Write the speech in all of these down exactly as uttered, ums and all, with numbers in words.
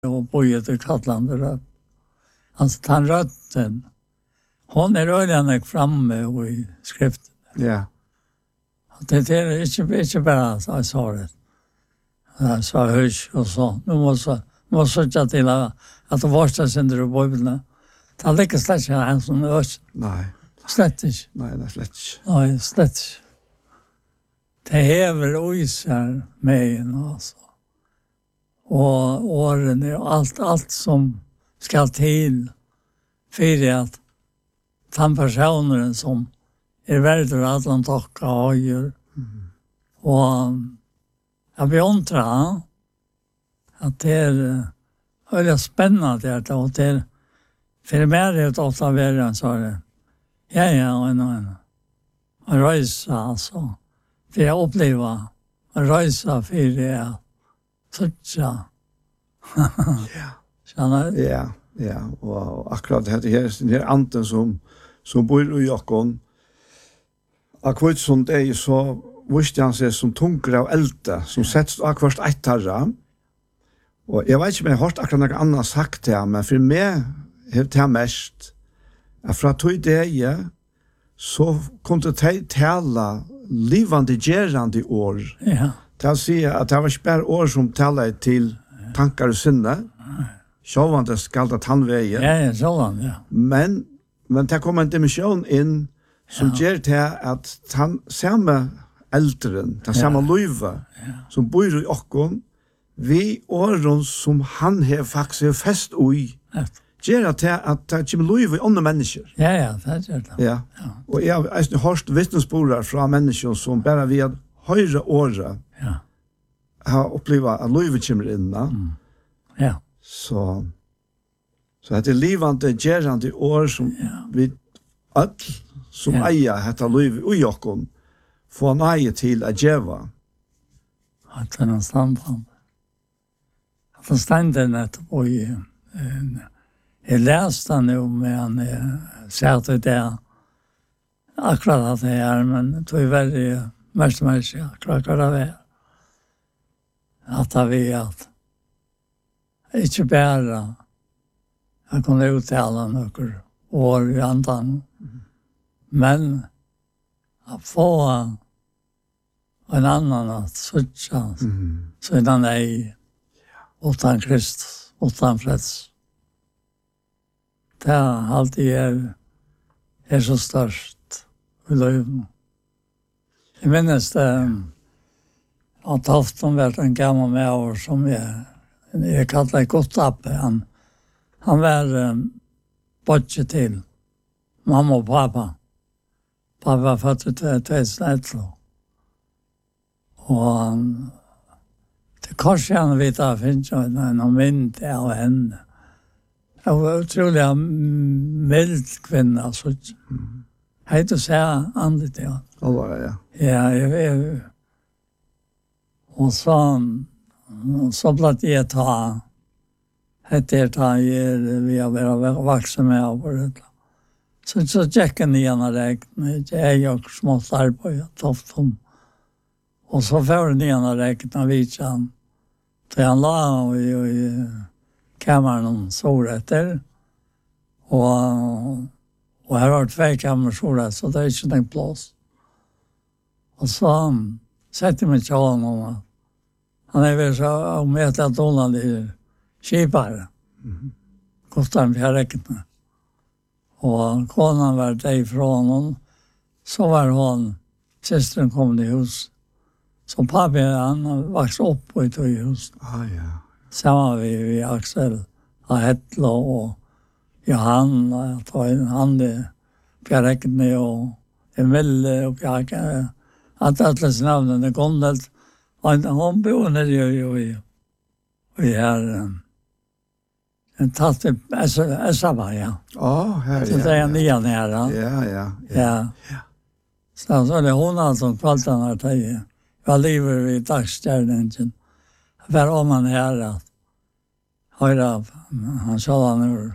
och bojet i Kattlande röt. Alltså han rötten. Hon är ögonen framme i skriften. Ja. Det är inte, inte bara att jag sa det. Jag sa hörs och så. Nu måste jag söka till att det varsta synder i Bibeln. Det är inte slett inte en som hörs. Nej. Slett inte. Nej, det är slett inte. Nej, slett inte. Det häver oisar med en alltså. Och åren och allt, allt som ska till för att den personen som är värd att han tacka och gör. Mm. Och jag beundrar att det är väldigt spännande att det är för mig är det ofta värre så det. Ja, ja, och en, en, en resa alltså. För jag upplever en resa för det sådär. Ja. Ja, ja. Och akkurat det här, den här anten som, som bor i Jokon. Akkurat som det är så visste han sig som tunkere av älte, som sätts akkurat ett tarra. Og jeg vet ikke om jeg har hørt akkurat noe annet sagt det, men for meg er det mest at fra tog det så kunne de tale livande gerande år. Ja. Det vil si at det var ikke bare år som taler til tankar og sinne. Sjåvande skal det tannveie. Ja, ja, sjåvande, ja. Men, men det kommer en dimensjon inn som ja. Gjør til at han samme eldren, den samme ja. Løyve, ja. Som bor i okkon, vi åren som han har faktisk fest ui, gjør det til at det kommer løyve i andre mennesker. Ja, ja, det gjør det. Ja. Ja. Og jeg har hørt vittnesborer fra mennesker som bare ved høyre året ja. Har opplevd at løyve kommer inn. Mm. Ja. Så, så det er livande, gerande år som ja. Vi alt som ja. Eier heter løyve ui okkon, få nøye til å gjøre. At det er noe samband. At det stender nettopp og jeg, jeg leste han jo med han sier til det akkurat at det er, men det er veldig mest mest akkurat hva det er. At det er at ikke bare jeg kunne uttale noen år i andan, men att få en annan att söka mm. Sedan ej utan Kristus, utan freds. Det är alltid är, är så störst i livet. Jag minns det att Tofton var en gammal med år som jag, jag kallade Gottappe. Han, han var um, bortse till mamma och pappa. Pappa var född till tjugohundraett. Och han... Det kanske han vet att det finns någon mynd av henne. Det var otroligt mild kvinna. Så... Mm. Jag heter att säga andligt, ja. Ja, var det, ja. Ja, jag vet. Och så... Så blev det ta... Hette ta vi har varit vuxna med av det. Så så checkar ni gärna räkna. Det är ju smått arbete Tofton. Och så får ni gärna räkna vitsan. Så han la i, i kameran om solrätter. Och, och här har två kameror solrätter så det är inte en plats. Och så sätter mig till honom. Han är väl så om ett att hon i kipare. Mm. Kostar en fjärräkna. Och konan var därifrån honom. Så var hon, systern kom i hus. Så pappa han växte upp på ett hus. Ah, ja. Samma vi, vi Axel, Hetla och Johanna. Jag tar en hand i fjärräkna och Emelle och jag. Att alla namnen är kondet. Hon bor nere ju i, i här... En tatt i Esaba, ja. Ja, här, ja. Så det är nian här, ja. Ja, ja. Ja. Så, så det är hon alltså kvällen här till. Jag lever vid dagsstjärningen. För om man här att höra, han sa han ur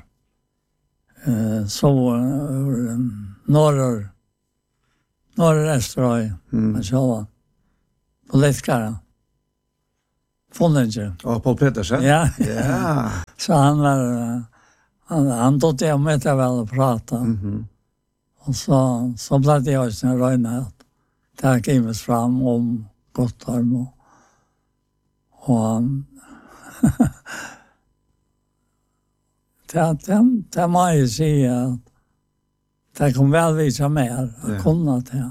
eh, så ur norr norr Österöj. Mm. Han sa han. På Läskaren. Fondinger. Och Paul Petersen. Ja. Ja. Så han var, han, han tog det med det väl att prata. Mhm. Och så, så blev det jag sin röjna att det här givet fram om Gotthard och, och det, det, det må jag säga att det kom väl visa mer att Ja. kunna det.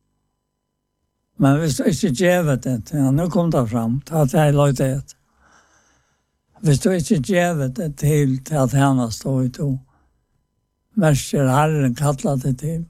Men hvis du ikke gjør det, ja, nu kom det fram, ta det her løydet. Hvis du ikke gjør det til, til at henne står i to, merker Herren kallar det til,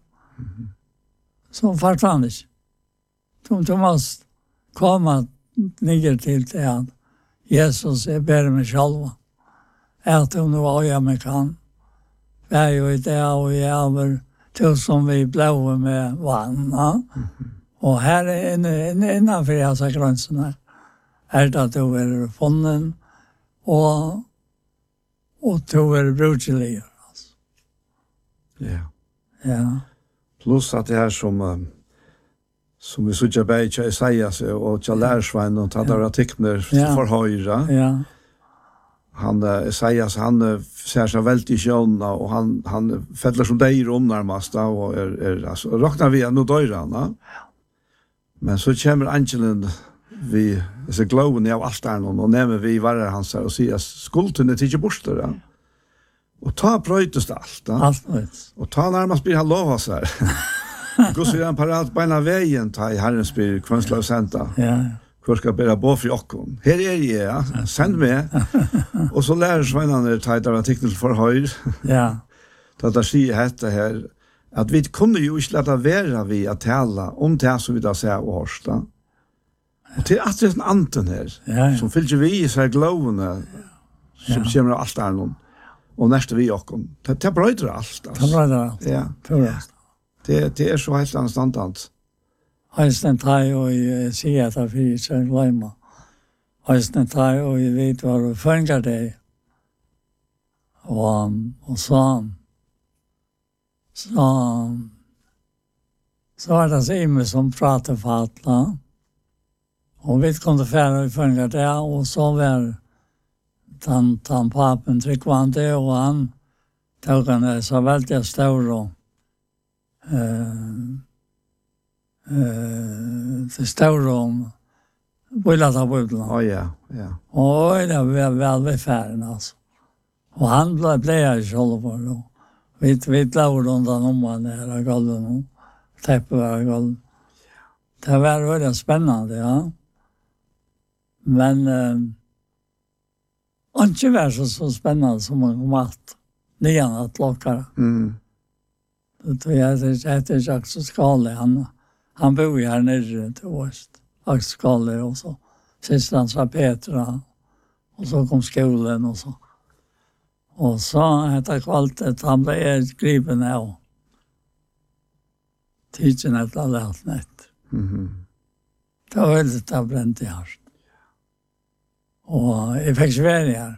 så forsvann ikke. Du, du måste komma ner till det att Jesus är bättre med själva. Att du nu öja med kan. Vi är ju i det och i över till som vi blev med vann. Och här är en, en, innanför dessa gränserna är det att du är funnen och, och du är brukelig. Alltså. Ja. Ja. Plus att det här som uh, som vi såg bei i Isaias och till lärsvän och tar där artiklar Ja. för höra. Ja. Han uh, Isaias han uh, ser så väldigt i sjön och han han fäller som dig om närmast och är är alltså räknar vi nu dörrarna. Men så kommer angelen vi så glowen av allt där och nämner vi var han och säger skulden är inte borta där. Och ta bröjtest allt. Ja? Allt möjligt. Och ta närmast blir han lova så här. Gå så en parat på en vägen ta i Herrens by kvanslav senta. Ja. Hur ska bära bo för okkon. Här är jag, ja. Sänd med. Och så lär svennarna ta där artikeln för höjd. Ja. Att det säger detta här att vi kunde ju inte låta vara vi att tala om det som vi då säger och hörsta. Och det är att det är en anten här Ja, ja. som fyller vi i sig glowna som kommer av allt där någon. Och nästa vi och det det bröder allt. Det var det allt. Ja. Ja. Det det är så helt anständigt. Eisen tar och i säger att vi ska glömma. Eisen tar och vi vet vad vi fångar det. Och, och så så så var det Simon som pratade för alla. Och vi kunde färra i fångar det och så var den, den papen tryckvande och han tog han så väldigt stor och Uh, uh, det står om vilja ta bubblan. Ja, ja, ja. Och det var väl vid färden alltså. Och han blev, blev jag själv på då. Vi, vi låg undan om han där golven och täppte var golven. Det var väldigt spännande, ja. Men uh, inte var så, så spännande som en mat. Nian att locka. Mm. Så jag heter Axel Skalle, han, han bor ju här nere till oss. Axel Skalle och så. Systern sa Petra. Och så kom skolan och så. Och så heter kvaltet, han blev gripen av. Tidsen ett av lätnät. Mhm. Det var väldigt av bränt i här. Och jag fick Sverige här.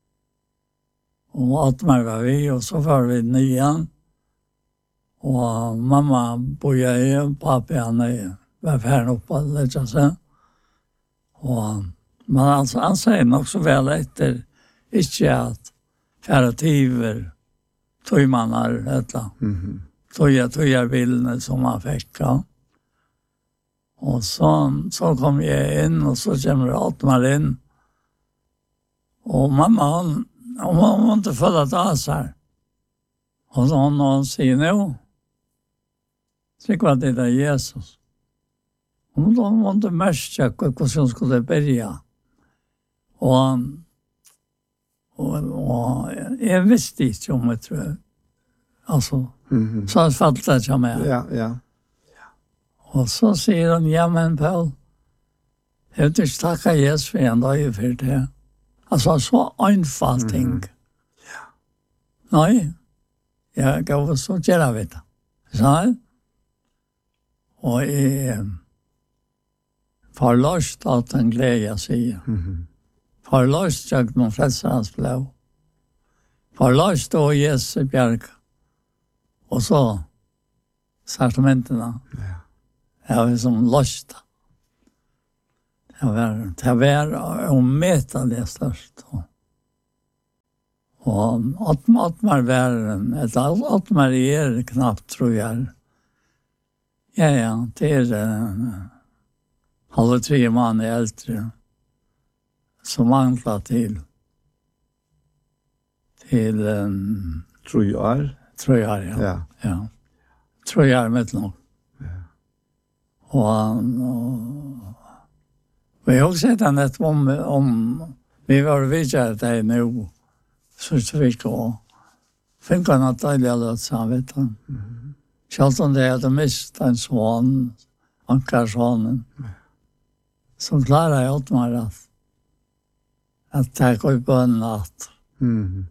Och Atmar var vi och så var vi nian. Och mamma bojade i och pappa han är var färd upp att lägga sig. Och men alltså, han säger nog så väl efter inte att färativer tog man här eller Mhm. tog jag tog jag bilden som man fick. Ja. Och så, så kom jag in och så kommer Atmar in. Och mamma hon, hon, hon var inte full att ha sig. Och så hon, hon säger nu. Tryck vad det är Jesus. Hon var inte mest hur hon skulle börja. Och, och, och jag visste inte om det, tror jag. Alltså, Mhm. så fattade jag med. Ja, ja. Och så säger hon, ja men Paul, jag vill inte tacka Jesus för en dag för det. Alltså, så enfall ting. Mhm. Ja. Nej, jag gav så gärna veta. Så här. Och jag förlöst att den glädje säger. Mhm. Förlöst jag de flesta hans blå. Förlöst då Jesus bjärg. Och så sartamenterna. Ja. Jag var som lösta. Det var, det var omätligt störst. Och att Atmar var, eller Atmar är knappt tror jag. Ja, ja, det är uh, halva tre man äldre som manglar till till um, tror jag. Tror jag, ja. Ja. Ja. Tror jag med nog. Ja. Och, och vi har också sett att om, om vi var vidare där nu så vi går fick han att dejliga lötsa, vet du. Mm. Självt om det hade mist en son, ankarsonen, så klarar jag åt mig att att ta gå i bönnatt. Mm.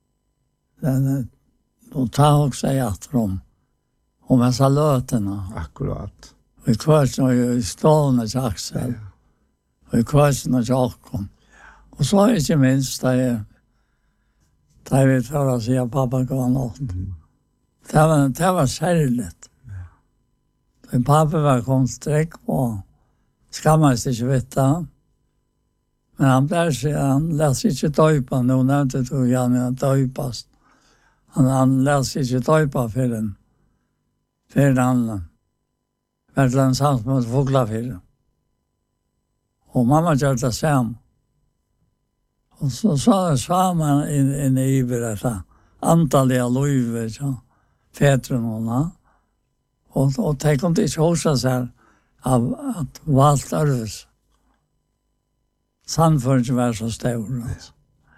Och ta också i att de om jag sa löterna. Akkurat. Och i kvarsen och i stålna till Axel. Ja. Och i kvarsen och till Akkom. Och så inte minst där där vi tar att säga pappa går något. Mm. Det var, det var särligt. Ja. Pappa var konsträck på skammast inte veta. Men han blev sig, han läste inte döpa. Nu nämnde du gärna att döpas. Han, han läste inte döpa för den. För den. För den samt mot fåglar för den. Och mamma gör det sam. Och så sa sa man in, in i berätta. Antalliga löjver, så. Fätren och Och, och det kunde inte hosa sig av att valt arves. Sannförelsen var så stor. Alltså.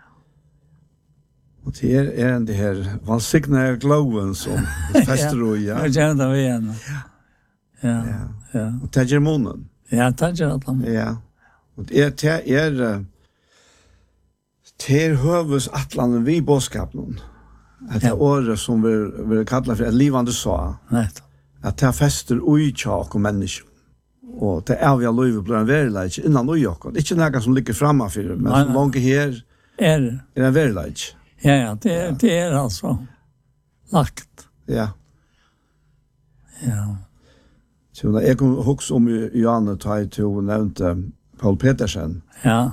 Och det är, är det här valsignade glowen som fäster och ja. Jag känner det igen. Ja. Ja. Ja. Och det är munnen. Ja, det är det. Ja. Och det är det är det är hövus atlan vi boskapen. Att det året som vi vill kalla för ett livande så. Nej. Att det fäster ui tjak och människor. Og det er vi har løyve blir en verileik innan ujokken. Ikke noe som ligger fremme for det, men som langt her er, er en verileik. Ja, ja, det, ja. Det er altså lagt. Ja. Ja. Så jeg kom også om Johanne Taj til å nevnte Paul Petersen. Ja.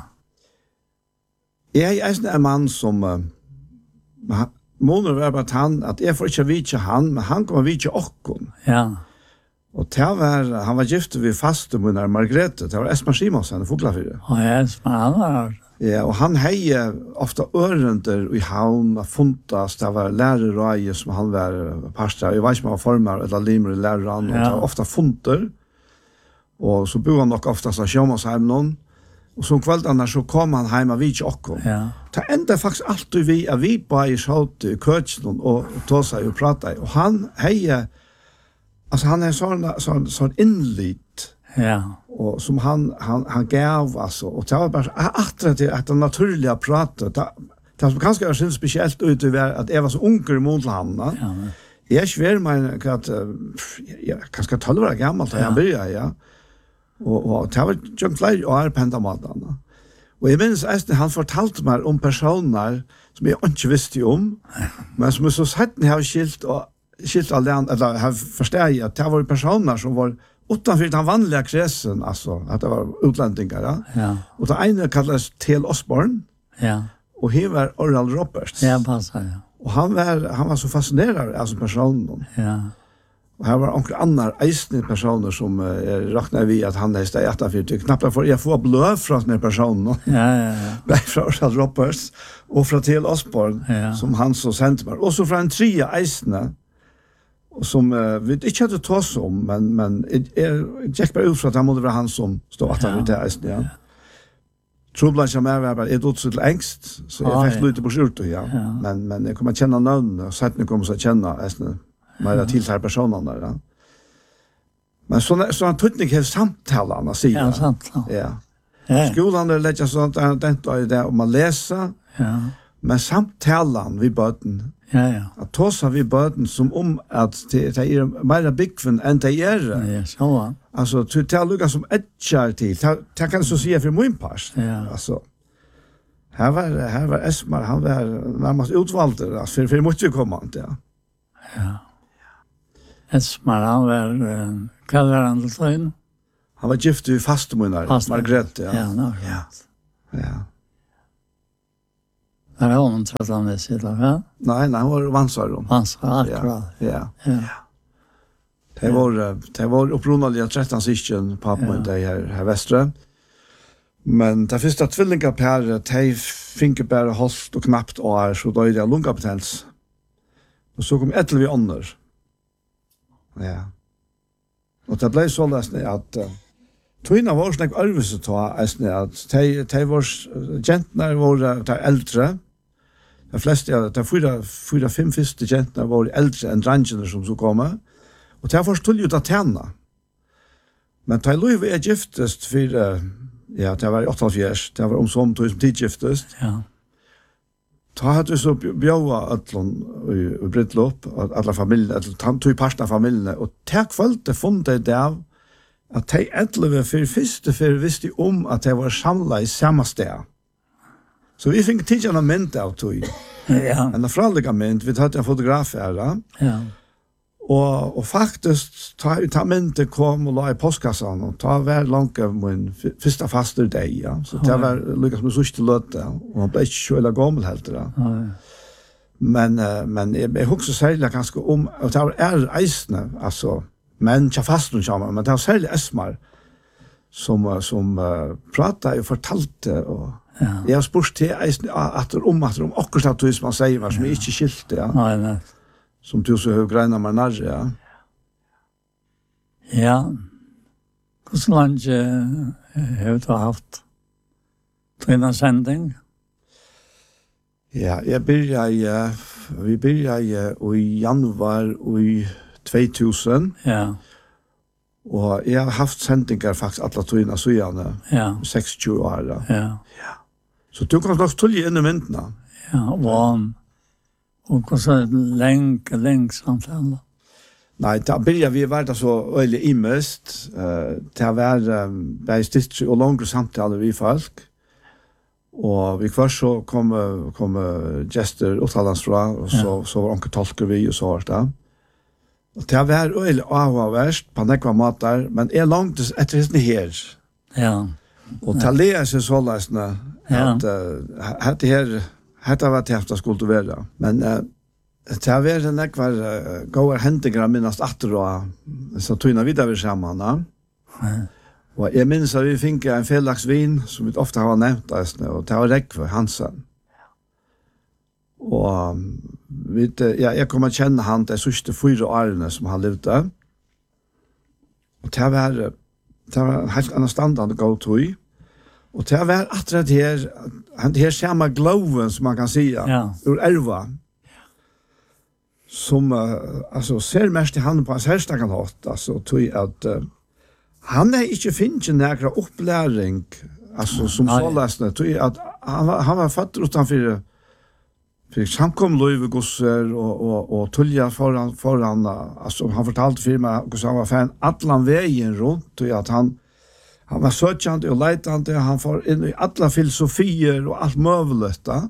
Jeg er en mann som uh, måneder var på at han, at jeg får ikke vite han, men han kommer vite okken. Ja. Og det var, han var gift ved faste munner Margrethe, det var Esma Simonsen i Foglafyre. Ja, Esma, han var. Ja, og han heier ofta ørender i havn og funtas, det var lærerøye som han var pastor, jeg vet ikke om han var formar eller limer i læreren, og det var ofta funter, og så bor han nok oftast av Sjømannsheimnon, og så kveldene så kom han heim og vi ikke okkom. Ja. Det enda faktisk alltid vi, at vi bare skjøt i køtjen og tog seg og pratet, og han heier, alltså han är sån sån sån inlit. Ja. Och som han han han gav alltså och det var bara attraktivt att han naturliga prata. Det det som kanske är så speciellt ut över att jag var så ung i Mondland. Ja. Jag svär mig att jag kanske tolv år gammal då jag började, ja. Och och det var ju flera år på den maten. Och jag minns att han fortalte mig om personer som jag inte visste om, men som så sett ni har skilt och skilt allan eller har förstått att det var personer som var utanför den vanliga kretsen, alltså att det var utlänningar, ja. Ja. Och det ena kallades Till Osborn. Ja. Och han var Oral Roberts. Ja, passar, ja. Och han var han var så fascinerad alltså personen. Ja. Och här var också andra eisne personer som uh, räknar vi att han är ställt att för knappt för jag får blod från den personen. Ja, ja, ja. Nej, från Oral Roberts och från Till Osborn, ja. Som han så sent mig. Och så från en trea eisne som uh, vi inte hade tagit om, men men är Jack bara ut för att han måste vara han som står att han är eisne, ja. Trubblan som är bara ett åt så ängst så jag fick lite på skjort, ja. Men men jag kommer att känna namn och sätt nu kommer så att känna eisne mer till här personerna där. Ja. Men så så han tog inte samtalarna sig. Ja, samtal. Ja. Ja. Skolan där lägger sånt att det där om man läser. Ja. Men samtalan vi böten. Ja, ja. Att tossa vi böten som om att det det är mer bigfun än det är. Ja, så. Alltså till att lugga som etchar till. Det kan så säga för min pass. Ja. Alltså här var här var Esmar, han var närmast utvald alltså för för måste ju komma inte, ja. Ja. Esmar, han var, uh, vad var han till? Han var gift i fastemunnar, Margrethe. Ja, ja, no, ja. Ja. Var det honom trött han det sitter, ja? Nej, nej, han var vansar. Vansar, akkurat. Ja, ja. ja. Det var, det var upprunaligt tretton syskon på mig Ja. det här, här västra. Men det första tvillingapar, de fick bara hållt och knappt år, så då är det lungapotens. Och så kom ett eller annor. Ja. Och det blev så läsning att uh, Tvina var sånn arvelse ta, at de, de var gentene var de eldre. De fleste, de fyra, fyra, fem første gentene var eldre enn drangene som så kom. Og de var stått ut av tjene. Men de lov er giftest for, ja, de var i åttiofjers, de var om som tog som tidgiftest. Ja. Ta hadde så bjøva øtlån i Brittlop, alle familiene, han tog parten av familiene, og til kvalitet funnet det av at de etleve for første for visste om at de var samlet i samme sted. Så vi fikk tidligere en mynd av tog. Ja. En fralige mynd, vi tatt en fotograf her. Ja. Og, og faktisk, ta, ta myndet kom og la i postkassan, og ta hver langt av min første faste dag, ja. Så det var lykkes med sørste løte, og han ble ikke så eller gammel helt, ja. Ja. Men, uh, men jeg, jeg husker særlig ganske om, og det var er eisene, altså, men ikke fast noen sammen, men det var særlig Esmar, som, som uh, pratet og fortalte, og Ja. jeg har spørt til eisene, at det om, at det om akkurat det som man sier, som jeg ikke skilte, ja. Nei, nei. Som du så høy greina meg nærre, ja. Ja. Hvordan langt uh, har du haft Tvina sending? Ja, jeg begynte i, uh, vi begynte i januar i tvåtusen, Ja. og jeg har haft sendinger faktisk alle Tvina søgjene, Ja. seksogtjue år, ja. Ja. Så du kan nok tulle inn i myndene. Ja, og og hvordan lenge, lenge samtale. Nei, da begynte vi var det så øyelig imest, uh, til å være um, bare stilt og langere samtaler vi folk, og vi kvar så kom, kom gester uttalandsfra, og så, Ja. så var onke tolker vi og så hvert det. Og til å være øyelig avhverst på nekva matar, men jeg langt etter hesten her. Ja. Og til å lese så løsene, Ja. at uh, hette her, hette var til det skulle være. Men uh, til å være nekva uh, gode hendinger minnast atter og så tøyna videre sammen. Ja. Ja. Og jeg minns at vi fikk en fellagsvin, som vi ofte har nevnt, og det var Rekve Hansen. Og vi, ja, jeg kom å kjenne han de siste fyra årene som han levde. Og det var, det var en helt annan standard å gå til. Og det var atre det her, det her samme gloven, som man kan si, Ja. ur erva, som uh, altså, ser mest i handen på hans herstakken hatt, altså, tog at uh, han er ikke finnet nægra opplæring, altså, som Nei. så løsende, tog at han var, han var født utenfor for samkom løyvegosser og, og, og tulja foran, foran, altså, han fortalte for meg hvordan han var fan atlan veien rundt, tog at han Han var søkjande og leitande, han får inn i alla filosofier og alt møvelet da.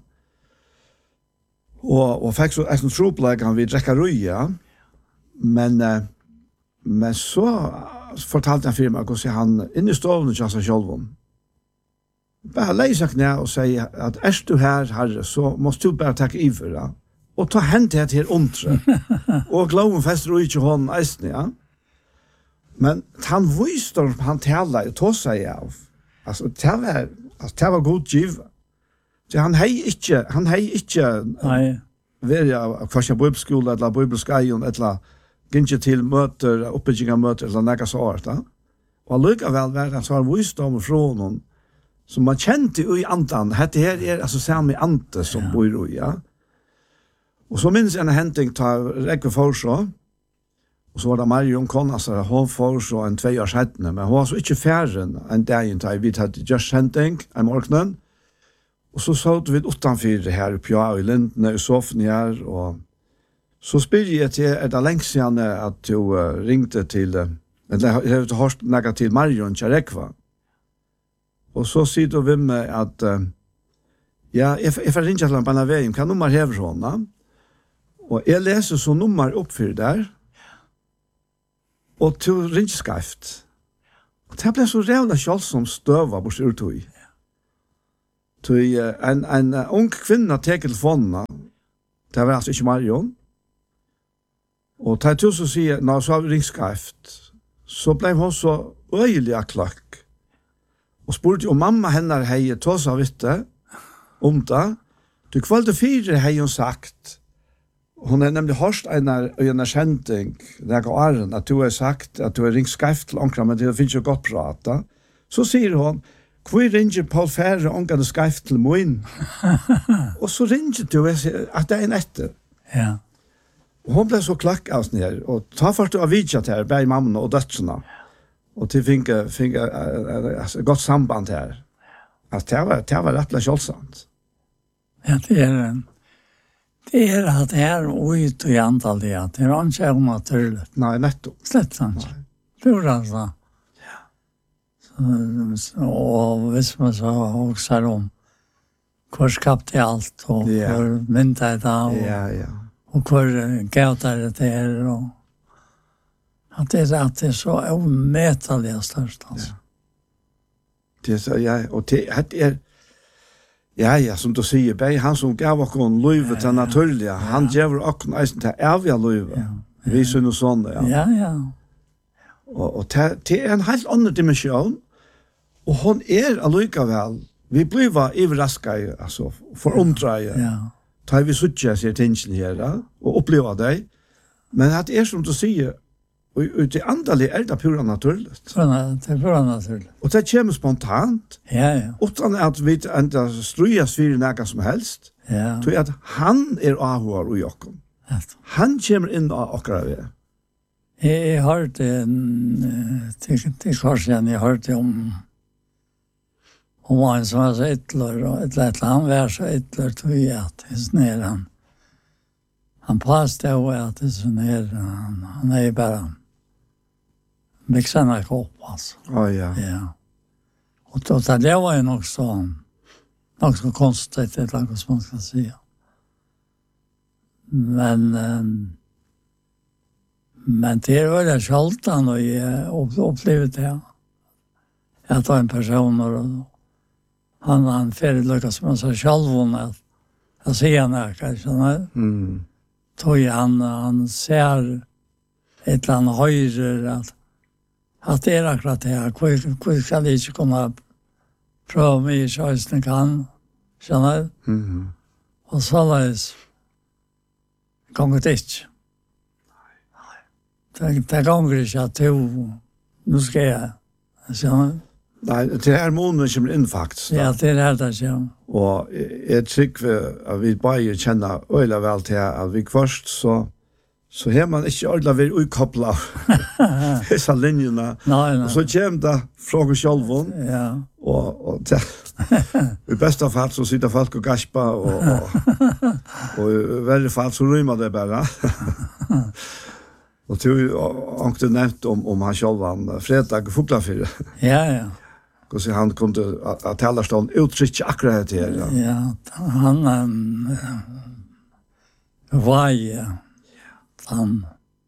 Og, og fikk så en tropleik han vid drekka røya. Men, eh, men så fortalte han for meg hvordan han inn i stovene til seg selv. Bare leisa knæ og sier at er du her, herre, så måste du bare takke iver. Ja? Og ta hent det her ondre. Og gloven fester og ikke hånden eisne, ja. Men han visste om han talar och tog sig av. Alltså det var alltså det var god giv. Så han hej inte han hej inte Nei. välja kvarsa bibelskola eller bibelskolan eller ginge till möter uppbygginga möter eller några sånt va. Och lukka väl var han så har visdom från honom som man kände i andan. Det här är alltså samma ante som Ja. bor i, ja. Och så minns en händing tar räcker för så. Og så var det Marion Konnas, hun får så en tvei års hettene, men hun var så ikke færren en dag inn til vi hadde just hending en morgenen. Og så så vi utenfor her i Pia og i Lindene i sofen her, og så spør jeg til, er det lengst siden at du uh, ringte til, uh, eller jeg har hørt noe til Marion Tjarekva. Og så sier du ved meg at, uh, ja, jeg, jeg får ringe til en Banavegin, hva nummer hever hun da? Og jeg leser så nummer oppfyr der, og til ringskrift. Det blev så rävla kjall som støva bort ur tog. Tog en, en uh, ung kvinna teg telefonene, det var altså ikke Marion, og det er til å si, når så har vi ringskrift, så ble hun så øyelig klakk, og spurte om mamma henne hei tås av vitte, om det, du kvalde fire hei hun sagt, hon er nemlig hørst en en kjenting, det er åren, at du har sagt at du har ringt skrift til ånkra, men det finnes jo godt prata. Så sier hon, hvor ringer Paul Færre ånkra skrift til min? Og så ringer du, og jeg sier at det er en etter. Ja. Og hon ble så klakk av sånn her, og ta først du har vidtjatt her, bare mamma og dødsene, og til finke, finke uh, uh, godt samband her. Altså, det var, det var rett og slett kjølsomt. Ja, det er en Det er at det er ut og antal det, det er ikke naturligt. Nei, nettopp. Slett sant. Det er altså. Ja. Så, og hvis man så også om hvor skapte alt, og Ja. hvor myndet det, og, Ja, ja. og hvor gøter det er, og at det er at det er så umettelig størst, altså. Det er så, ja, og det det er Ja, ja, som du sier, bei han som gav okkon løyve til naturlige, han gjør okkon eisen til evige løyve. Vi synes noe sånn, ja. Ja, ja. Og, og det, det er en helt annen dimensjon, og hon er allikevel, vi blir iverrasket, altså, forundret, Ja. tar vi suttje seg tingene her, ja, og opplever det, men at det er som du sier, og ut i andelig er det pura naturligt. Det er pura naturligt. Og det kommer spontant, Ja, ja. utan at vi enda strujas for noe som helst, Ja. tror jeg at han er avhåret i okken. Han kommer inn av okkara vi. Jeg, jeg hørte en, til, til korsen, jeg hørte om om en som var så ytler, og et eller han var så ytler, tror jeg at det er sånn her, han, han påstod at det er sånn her, han, han er bare mixarna kopp, altså. Å ja. Ja. Og då, det var ju nog så, nog så konstigt, det är något som man ska säga. Men, um, men det är väldigt sjaltan och jag upplevt det. Jag tar en person och han han färdigt lyckas som man sa själv att jag ser henne kanske. Mm. Tog han, han ser ett eller annat höjre att att det är akkurat det här. Hur ska det inte kunna pröva mig i köjsten kan? Känner? Mm. Och så läs gånget inte. Det, det gånger inte att du, nu ska jag. Känner? Nei, det er måneden som er inn faktisk. Ja, det er det som. Og jeg tror at vi bare kjenner øyla vel til at vi først så så har man ikke ordentlig vært utkoblet av disse linjene. Nei, nei. Og så kommer det fra oss selv. Ja. Og, og det, i beste fall så sitter folk og gasper, og, og, og i verre fall så rymer det bare. Og du har nevnt om, om han selv, han fredag og Fuglafyr. Ja, ja. Og så han kom til at talerstolen uttrykke akkurat det her. Ja, ja han um, var ja. Han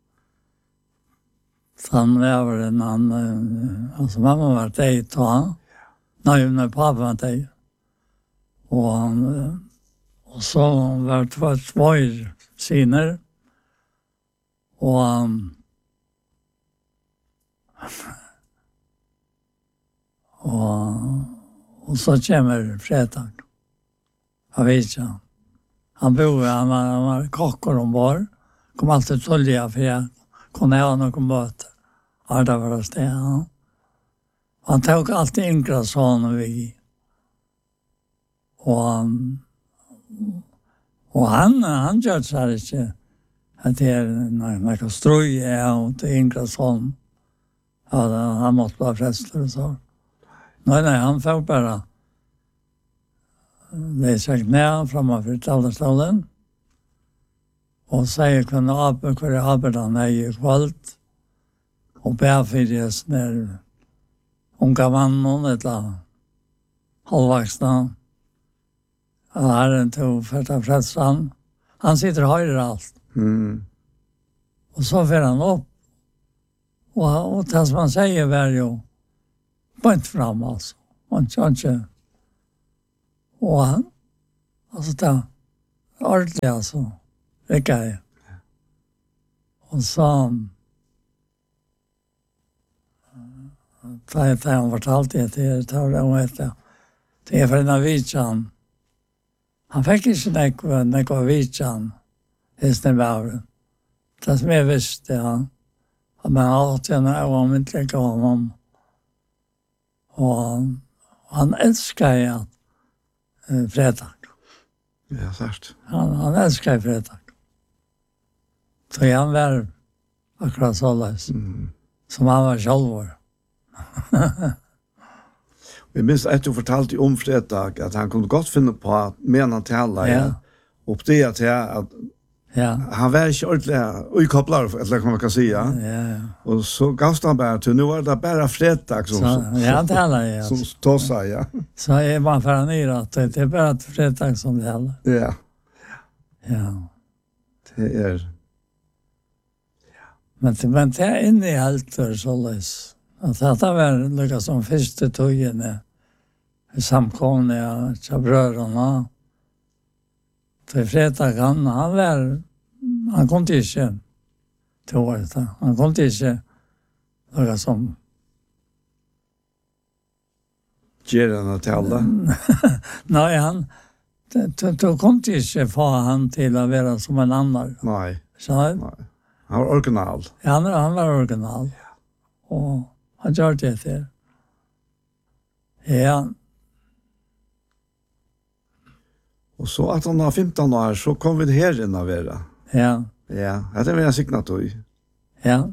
han var en han alltså mamma var det då. Nej, när pappa var det. Och han och så var det var två scener. Och um, och och så kommer fredag. Jag vet inte. Han bor han var, han var kockor ombord. Kom alltid tolja för jag kunde ha någon möte. Ja, det var det. Ja. Han tog alltid yngre sån vi. Och han och han han gör så här inte att det är några ströja och det yngre sån. Ja, han måste vara frälster och så. Nej, nej, han får bara det är sagt ner framför talarstolen. Og sier kunne abe, hvor jeg abe den er i kvalt. Og bær for det sånn der unga mannen, eller halvvaksna. Og herren til første fredsland. Han sitter og høyrer alt. mm. Og så får han opp. Og, og det som han sier var jo, point fram alltså. Och inte. Och han, alltså det ordentligt alltså. Det kan jag. Och så tar jag till han fortalt det till tar det och det. Det är för en vitjan. Han fick inte nekva, nekva vitjan hesten varen. Det som jag visste, ja. Men alltid när jag var inte lika honom. Och han älskar ju eh, fredag. Ja, särskilt. Han, han älskar ju fredag. Så han var akkurat så lös. Mm. Som han var själv. Vi minns att du fortalte om fredag att han kunde gott finna på att medan han talar ja. Och det att att ja. Han var inte ordentligt utkopplad, eller kan man kan säga. Ja, ja. Och så gavst han bara till nu var det bara fredag som, så, som, ja, det talar jag. Som tossa, ja. Så är man för ner att det är bara fredag som det gäller. Ja. Ja. Det är... Men, men det är inne i allt för så lös. Att detta var lyckas som första togen i samkomna till bröderna. Till fredag han, han var, han kom inte till året. Han kom inte lyckas som Gerarna till alla? Nej, han då kom inte få han till att vara som en annan. Nej. Så, Nej. Han var original. Ja, han, han var original. Och han gör det där. Ja. Och så att han var femton år så kom vi här in av era. Ja. Ja, det var en signatur. Ja.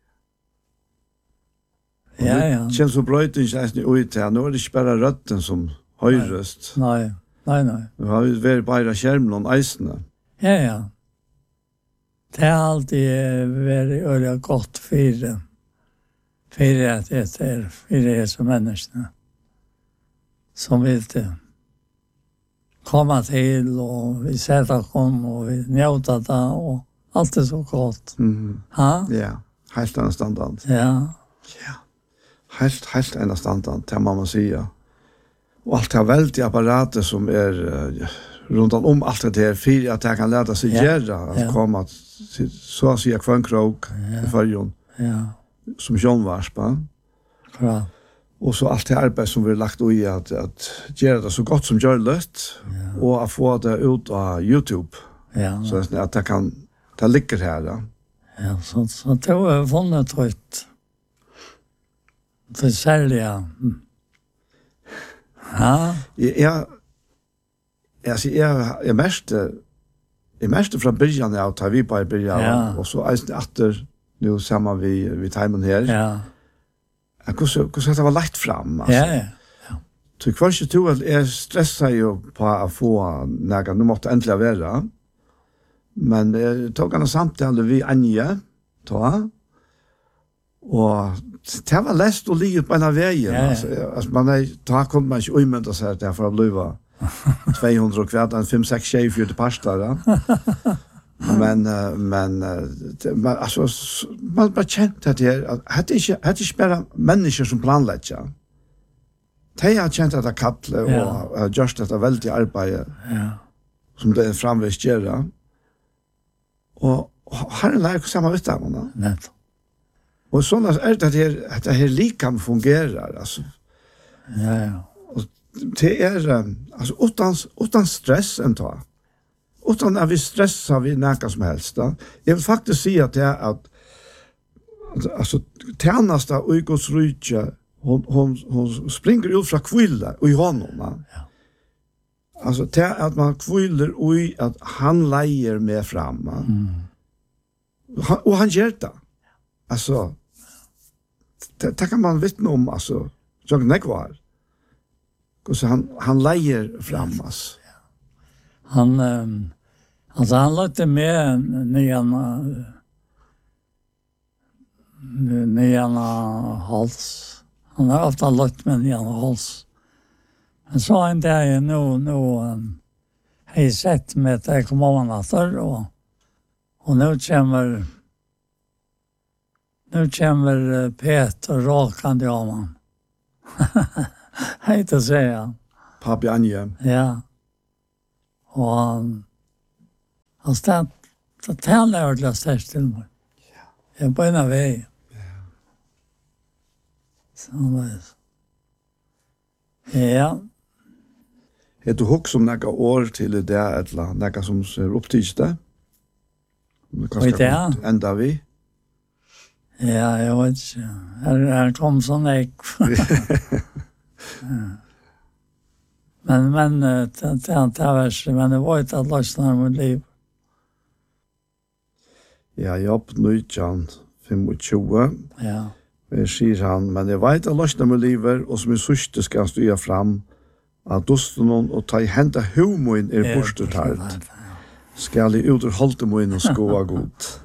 Ja, ja. Det känns så bra ut inte ut här. Nu är det inte bara rötten som höjröst. Nej, nej, nej. Nu har vi varit bara skärmen och eisene. Ja, ja. Det har alltid varit öliga gott för det. För att det är för det som människorna. Som vill komma till och vi sätter kom och vi njuter det och allt är så gott. Mm. Ha? Ja, helt en standard. Ja. Ja. Helt, helt en standard, det man må säga. Och allt det väldiga apparater som är uh, runt om allt det här för att jag kan lära sig ja. Göra att ja. Komma till, så att säga kvarnkrok ja. I förrjun. Ja. Som Sjönnvarspa. Bra. Och så allt det arbete som vi har lagt i att, att göra det så gott som görligt ja. Och att få det ut av YouTube. Ja. Så att det kan, det ligger här. Ja, ja så, så det var vunnit trött. Det sälja. Mm. Ja. Jag, jag, jag, jag märste, jag märste från början av att vi bara början ja. Och så är det efter nu samma vi, vi timern här. Ja. Jag kunde det var lagt fram. Alltså. Ja, ja. Ja. Så kvar så tror att jag stressar ju på att få några, nu måste äntligen vara. Men jag tog en samtal vi Anja, ta. Och det var läst och ligger på en av vägen. Ja, alltså, ja. Alltså, man är, då kunde man inte umynda sig att det för att bli tvåhundra kvart, en fem sex tjej för det pastor. Men men man alltså man bara känt att det att det inte att det bara människor som planlägger. De har känt att det kattle och ja. Just att det väldigt arbete. Ja. Som det är framväxt göra. Och har en lärk samma vet där man. Nej. Och såna är det här att det här likan fungerar alltså. Ja ja. Och det är alltså utan utan stress ändå. Utan att vi stressar vi näka som helst. Då. Jag vill faktiskt säga att det är att alltså tjänasta och Guds rike hon, hon, hon springer ut från kvilla i honom. Ja. Alltså det är att man kvillar i att han lejer med fram. Mm. Och han gör det. Alltså det, det kan man vittna om alltså. Jag vet var. Så han han lejer fram oss. Han um, alltså han låter med nyarna nyarna hals. Han har ofta låtit med nyarna hals. Men så en dag nu nu um, har jag sett med att jag kommer ihåg och och nu kommer nu kommer Peter rakande av man. Hej att säga. Pappi Anje. Ja. Och han han stod att tala över det störst till mig. Ja. Jag på en väg. Ja. Så var det. Ja. Är du hooks om några år till det eller några som ser upp till det? Och det ända vi. Ja, jag vet inte. Här, här kom sån ek. Men men det det det var men det var inte att lösna mitt liv. Ja, jag på nitton tjugofem. Ja. Det säger han, men det var inte att lösna mitt liv och som är sista ska styra fram att dosten och ta i hända humoin är borstutalt. Skal i ut ur haltemoin og skoa god.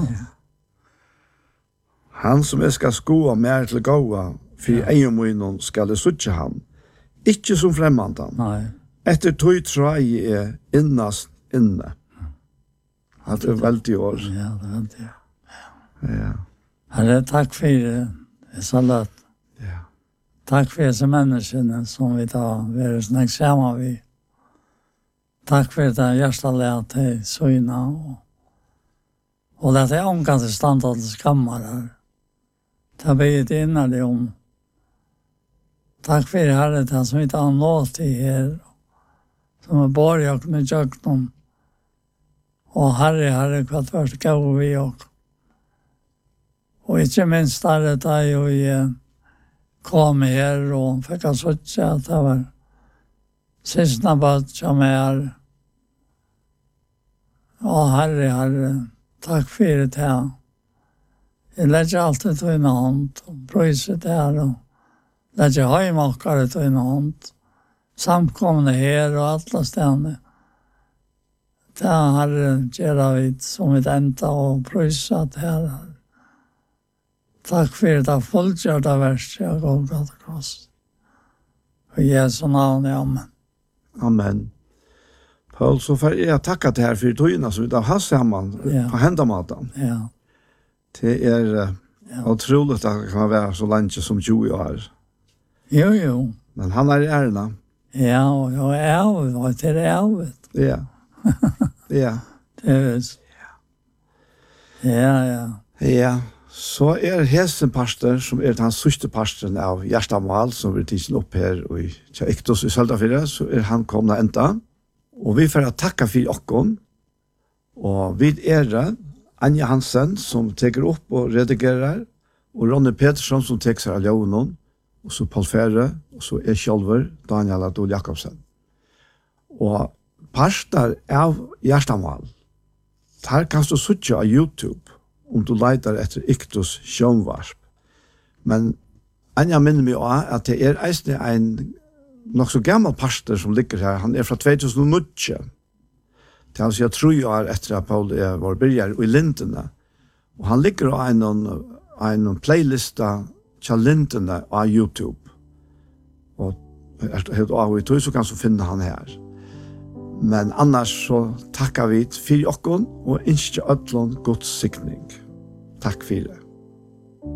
Han som er skal skoa mer til gåa, for eiemoin skal det suttje han. Ikke som fremmandan. Nei. Etter tog trai er innast inne. Det er veldig år. Ja, det er veldig år. Ja. Herre, takk for det. Det er så løtt. Ja. Takk for disse menneskene som vi tar, vi er snakk sammen vi. Takk for det hjertelige til søgna og, og det er omkant i stand til skammer her. Det har blitt innerlig om. Takk for det herre til som vi tar nå til her, som er bare og med jøkken. Og herre, herre, hva det var gav vi og. Og ikke minst herre, da jeg kom her og fikk jeg søtte at det var siste bøtt som er. Å, herre, herre, takk for det her. Jeg legger alltid til en hånd, og prøyser det her, og legger høymakere til en hånd, samkomne her og alle stedene. Det er herre, gjør vi som vi enda, og prøyser det her. Takk for det, fullgjør det verste, jeg går godt og kross. Og Jesu navn, amen. Amen. Paul, så får jeg takke til her for togene som vi har hatt sammen ja. På hendamaten. Ja. Det er uh, ja. Utrolig at det kan være så lenge som tjue år. Jo, jo. Men han er i ærene. Ja, og jeg er av, og det er av. Ja. Ja. Det er visst. Ja, ja. Ja. Så er hesen pastor, som er den sørste pastoren av Gjerstamal, som vil tidsen opp her i Iktos i Søltafire, så er han kommet enda. Og vi får takke for okken. Og vi er det, Anja Hansen, som teker opp og redigerer, og Ronny Petersson, som teker seg av Ljøvnen, og så Paul Fære, og så er Kjolver, Daniel Adol Jakobsen. Og pastor av Gjerstamal, her kan du søtte av YouTube, om du leitar etter Iktos sjønvarsp. Men Anja minner meg også at det er eisne en nok så gammel pastor som ligger her. Han er fra två tusen og nio. Det er altså jeg tror år etter at Paul er vår byrjar i Lindene. Og han ligger av en, en playlista til Lindene av YouTube. Og helt av i tog så kan du finne han her. Men annars så takkar vi for okken og innskje ødlån Guds sikning. Takk for det.